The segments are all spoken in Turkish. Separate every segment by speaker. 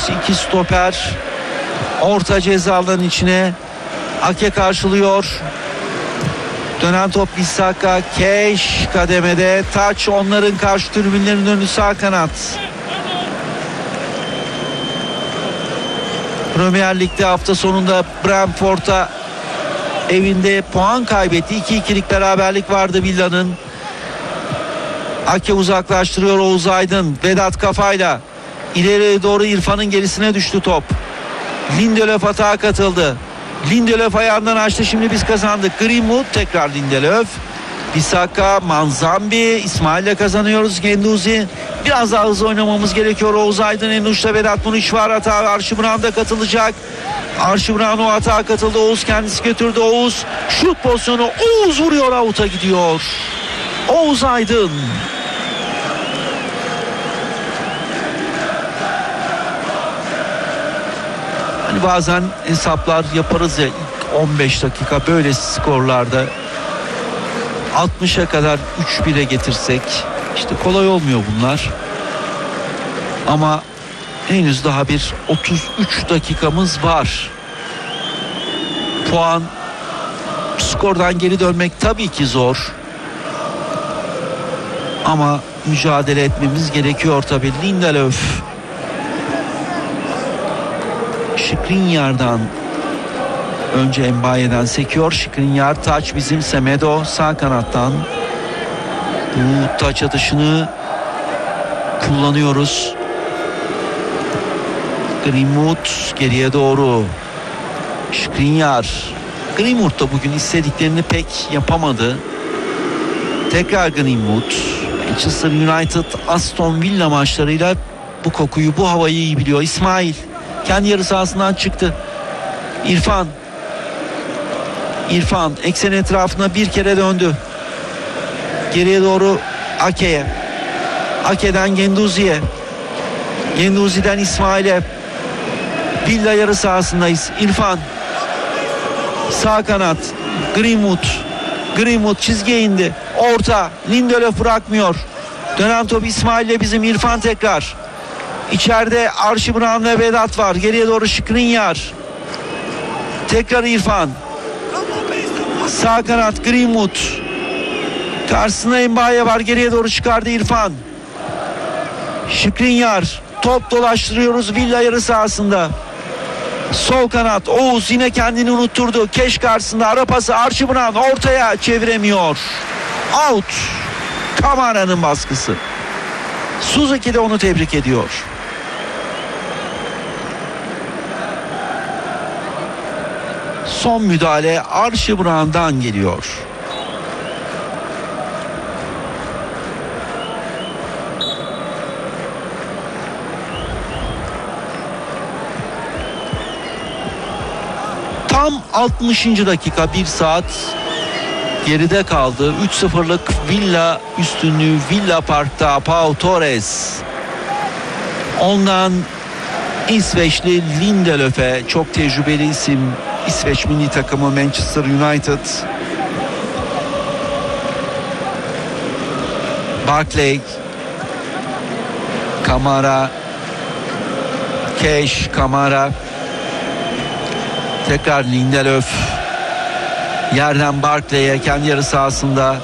Speaker 1: Oğuz, iki stoper. Orta cezaların içine. Ake karşılıyor. Dönen top Bissaka. Keş kademede. Taç onların karşı tribünlerin önü, sağ kanat. Premier Lig'de hafta sonunda Brentford'a evinde puan kaybetti. 2-2'lik beraberlik vardı Villa'nın. Ake uzaklaştırıyor Oğuz Aydın. Vedat kafayla ileriye doğru, İrfan'ın gerisine düştü top. Lindelöf atağa katıldı. Lindelöf ayağından açtı, şimdi biz kazandık. Greenwood, tekrar Lindelöf. Bissaka, Manzambi, İsmail'le kazanıyoruz. Genduzi, biraz daha hızlı oynamamız gerekiyor. Oğuz Aydın en uçta, Vedat Muriç var, hata. Archie Brown da katılacak. Archie Brown o hata katıldı. Oğuz kendisi götürdü. Oğuz şut pozisyonu, Oğuz vuruyor, avuta gidiyor. Oğuz Aydın. Hani bazen hesaplar yaparız ya, ilk 15 dakika böyle skorlarda 60'a kadar 3-1'e getirsek, işte kolay olmuyor bunlar. Ama henüz daha bir 33 dakikamız var. Puan, skordan geri dönmek tabii ki zor. Ama mücadele etmemiz gerekiyor tabii. Lindelöf Skriniar'dan önce Mbaye'den sekiyor. Skriniar, taç bizim, Semedo sağ kanattan. Bu taç atışını kullanıyoruz. Greenwood geriye doğru. Skriniar. Greenwood da bugün istediklerini pek yapamadı. Tekrar Greenwood. Manchester United Aston Villa maçlarıyla bu kokuyu, bu havayı iyi biliyor. İsmail kendi yarı sahasından çıktı. İrfan eksen etrafına bir kere döndü. Geriye doğru Ake'ye. Ake'den Genduzi'ye. Genduzi'den İsmail'e. Villa yarı sahasındayız. İrfan. Sağ kanat. Greenwood çizgiye indi. Orta. Lindelöf bırakmıyor. Dönen top İsmail'le bizim. İrfan tekrar. İçeride Archie Brown ve Vedat var. Geriye doğru Skriniar. Tekrar İrfan. Sağ kanat Greenwood. Karşısında Mbaye var. Geriye doğru çıkardı İrfan. Skriniar. Top dolaştırıyoruz Villa yarı sahasında. Sol kanat Oğuz yine kendini unutturdu. Keş karşısında, ara pası Archie Brown ortaya çeviremiyor. Out. Kamara'nın baskısı. Suzuki de onu tebrik ediyor. Son müdahale Archie Brown'dan geliyor. Tam 60. dakika, 1 saat geride kaldı. 3-0'lık Villa üstünlüğü Villa Park'ta. Pau Torres. Ondan İsveçli Lindelöf'e, çok tecrübeli isim. İsveç milli takımı Manchester United. Barkley, Kamara, Keş, Kamara. Tekrar Lindelöf. Yerden Barkley'e, kendi yarı sahasında.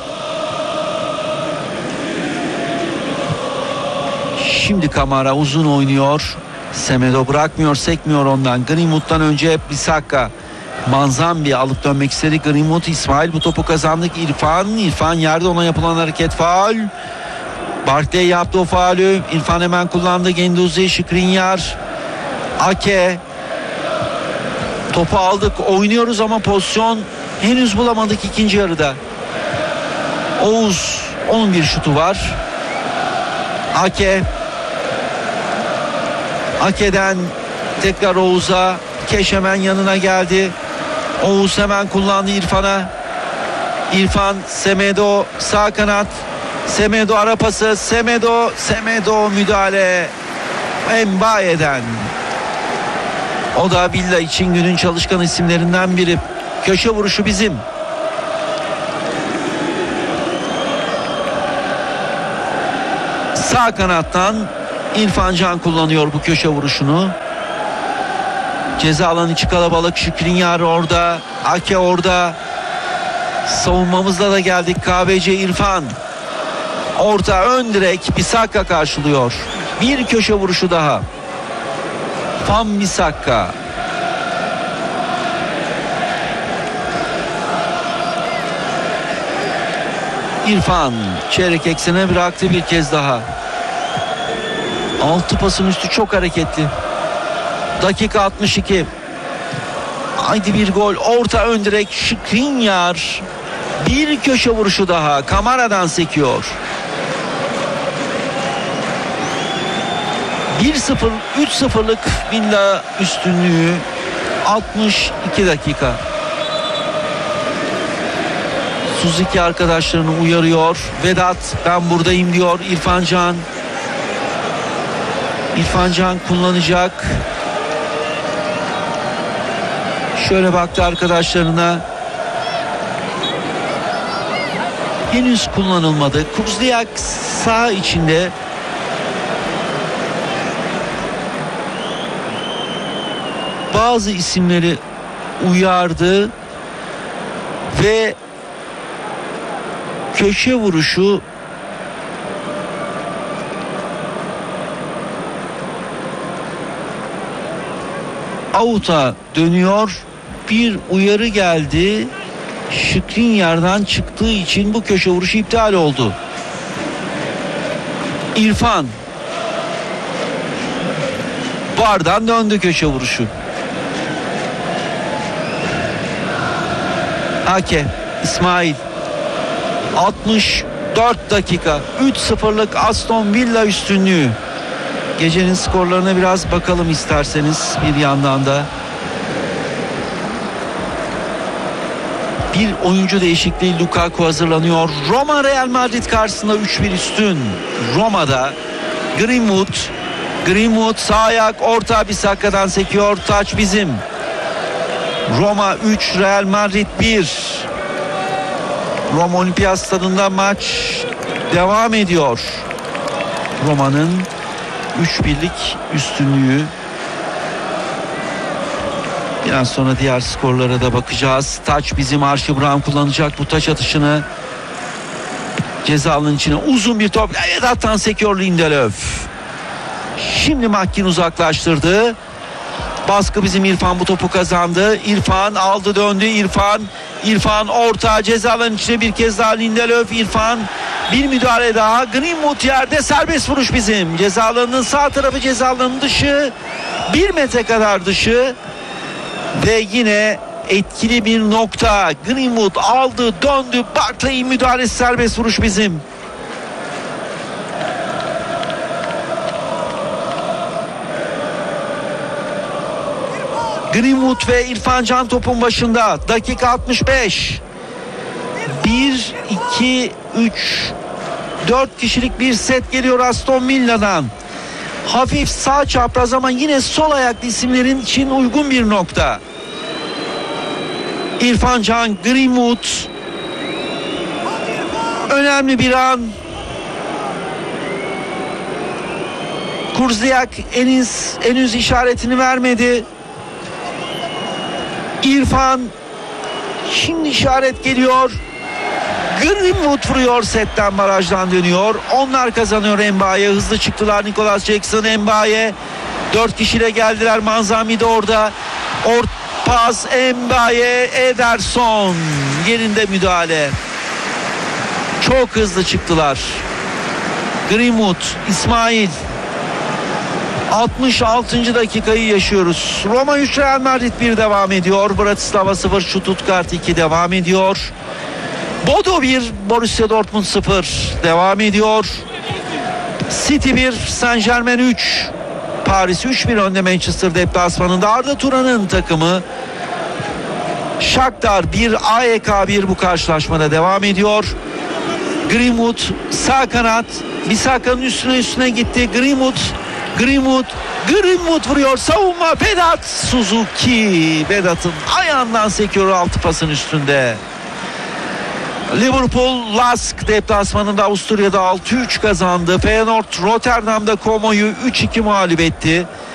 Speaker 1: Şimdi Kamara uzun oynuyor. Semedo bırakmıyor, sekmiyor ondan. Greenwood'dan önce Bissaka. Manzambi alıp dönmek istedi. Greenwood, İsmail bu topu kazandık. İrfan yerde, ona yapılan hareket faul. Barkley yaptı o faulü. İrfan hemen kullandı. Genduzi, Skriniar, Ake. Topu aldık, oynuyoruz ama pozisyon henüz bulamadık ikinci yarıda. Oğuz, onun bir şutu var. Ake'den tekrar Oğuz'a. Keş hemen yanına geldi. Oğuz hemen kullandı İrfan'a. İrfan, Semedo sağ kanat. Semedo ara pası. Semedo müdahale Mbaye'den. O da Villa için günün çalışkan isimlerinden biri. Köşe vuruşu bizim. Sağ kanattan İrfan Can kullanıyor bu köşe vuruşunu. Ceza alanı içi kalabalık. Şükrinyar orada. Ake orada. Savunmamızda da geldik. KBC İrfan. Orta ön direk. Bisakka karşılıyor. Bir köşe vuruşu daha. Fan Bisakka. İrfan çeyrek eksene bıraktı bir kez daha. 6 pasın üstü çok hareketli. Dakika 62. Haydi bir gol. Orta ön direk. Şükrinyar. Bir köşe vuruşu daha. Kamara'dan sekiyor. 1-0, 3-0'lık Villa üstünlüğü. 62 dakika. Suzuki arkadaşlarını uyarıyor. Vedat ben buradayım diyor İrfan Can. İrfan Can kullanacak. Şöyle baktı arkadaşlarına. Henüz kullanılmadı. Kuzliak sağ içinde. Bazı isimleri uyardı ve köşe vuruşu out'a dönüyor. Bir uyarı geldi. Şükrinyar'dan çıktığı için bu köşe vuruşu iptal oldu. İrfan VAR'dan döndü köşe vuruşu. Ake İsmail. 64 dakika. 3-0'lık Aston Villa üstünlüğü. Gecenin skorlarına biraz bakalım isterseniz bir yandan da. Bir oyuncu değişikliği, Lukaku hazırlanıyor. Roma Real Madrid karşısında 3-1 üstün. Roma'da Greenwood sağ ayak, orta Bisakka'dan sekiyor. Taç bizim. Roma 3 Real Madrid 1. Roma Olimpiyat Stadında maç devam ediyor. Roma'nın 3-1'lik üstünlüğü. Biraz sonra diğer skorlara da bakacağız. Taç bizim. Archie Brown kullanacak bu taç atışını. Ceza alanının içine uzun bir top. Vedat'tan sekiyor Lindelöf. Şimdi Makin uzaklaştırdı. Baskı bizim. İrfan bu topu kazandı. İrfan aldı döndü. İrfan orta ceza alanının içine bir kez daha Lindelöf. İrfan bir müdahale daha. Greenwood yerde, serbest vuruş bizim. Ceza alanının sağ tarafı, ceza alanının dışı. 1 metre kadar dışı. Ve yine etkili bir nokta. Greenwood aldı döndü. Barclay'in müdahalesi, serbest vuruş bizim. Greenwood ve İrfan Can topun başında. Dakika 65. 1, 2, 3, 4 kişilik bir set geliyor Aston Villa'dan. Hafif sağ çapraz ama yine sol ayaklı isimlerin için uygun bir nokta. İrfan Can, Greenwood. Önemli bir an. Kuzliak henüz işaretini vermedi. İrfan şimdi işaret geliyor. Greenwood vuruyor, setten barajdan dönüyor. Onlar kazanıyor. Embaye hızlı çıktılar. Nicholas Jackson, Embaye 4 kişiyle geldiler. Manzami de orada. Pas Embaye, Ederson yerinde müdahale. Çok hızlı çıktılar. Greenwood, İsmail. 66. dakikayı yaşıyoruz. Roma 3 Real Madrid 1 devam ediyor. Bratislava 0 Stuttgart 2 devam ediyor. Bodo 1 Borussia Dortmund 0 devam ediyor. City 1 Saint Germain 3. Paris 3-1 önde Manchester deplasmanında. Arda Turan'ın takımı. Shakhtar 1 AEK 1 bu karşılaşmada devam ediyor. Greenwood sağ kanat. Bisakka'nın üstüne gitti. Greenwood vuruyor. Savunma Vedat Suzuki. Vedat'ın ayağından sekiyor 6 pasın üstünde. Liverpool Lask deplasmanında Avusturya'da 6-3 kazandı. Feyenoord Rotterdam'da Como'yu 3-2 mağlup etti.